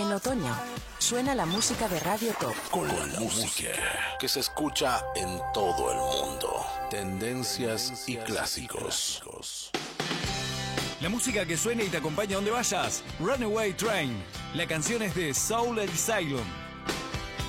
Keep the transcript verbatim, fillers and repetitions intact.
En otoño, suena la música de Radio Top. Con la música que se escucha en todo el mundo. Tendencias y clásicos. La música que suena y te acompaña donde vayas. Runaway Train. La canción es de Soul Asylum.